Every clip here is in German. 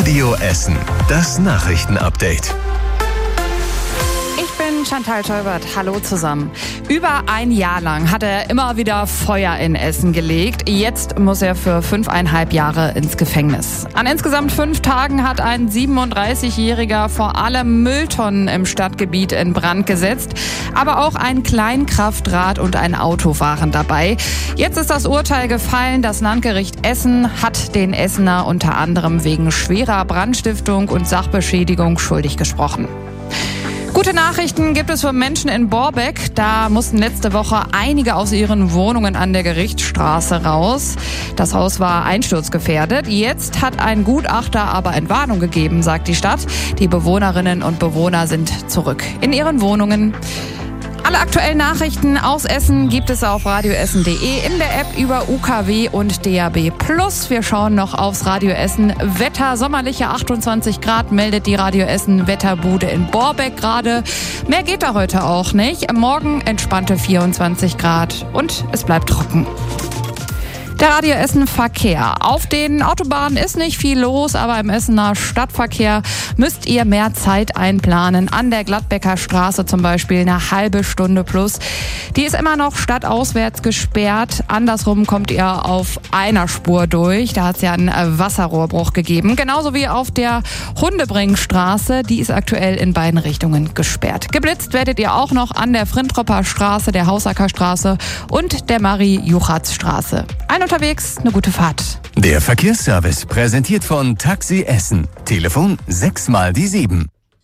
Radio Essen, das Nachrichtenupdate. Ich bin Chantal Teubert. Hallo zusammen. Über ein Jahr lang hat er immer wieder Feuer in Essen gelegt. Jetzt muss er für 5,5 Jahre ins Gefängnis. An insgesamt 5 Tagen hat ein 37-Jähriger vor allem Mülltonnen im Stadtgebiet in Brand gesetzt. Aber auch ein Kleinkraftrad und ein Auto waren dabei. Jetzt ist das Urteil gefallen. Das Landgericht Essen hat den Essener unter anderem wegen schwerer Brandstiftung und Sachbeschädigung schuldig gesprochen. Gute Nachrichten gibt es für Menschen in Borbeck. Da mussten letzte Woche einige aus ihren Wohnungen an der Gerichtsstraße raus. Das Haus war einsturzgefährdet. Jetzt hat ein Gutachter aber Entwarnung gegeben, sagt die Stadt. Die Bewohnerinnen und Bewohner sind zurück in ihren Wohnungen. Alle aktuellen Nachrichten aus Essen gibt es auf radioessen.de, in der App über UKW und DAB+. Wir schauen noch aufs Radio Essen Wetter. Sommerliche 28 Grad meldet die Radio Essen Wetterbude in Borbeck gerade. Mehr geht da heute auch nicht. Morgen entspannte 24 Grad und es bleibt trocken. Der Radio Essen Verkehr. Auf den Autobahnen ist nicht viel los, aber im Essener Stadtverkehr müsst ihr mehr Zeit einplanen. An der Gladbecker Straße zum Beispiel eine halbe Stunde plus. Die ist immer noch stadtauswärts gesperrt. Andersrum kommt ihr auf einer Spur durch. Da hat es ja einen Wasserrohrbruch gegeben. Genauso wie auf der Hundebringstraße. Die ist aktuell in beiden Richtungen gesperrt. Geblitzt werdet ihr auch noch an der Frintropper Straße, der Hausacker Straße und der Marie-Juchatz-Straße. Unterwegs, eine gute Fahrt. Der Verkehrsservice präsentiert von Taxi Essen. Telefon 6x7.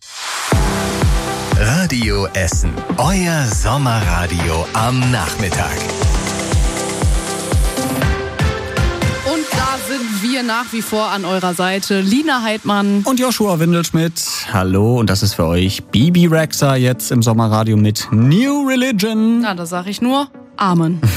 Radio Essen. Euer Sommerradio am Nachmittag. Und da sind wir nach wie vor an eurer Seite. Lina Heidmann und Joshua Windelschmidt. Hallo, und das ist für euch Bibi Rexha jetzt im Sommerradio mit New Religion. Na, da sag ich nur Amen.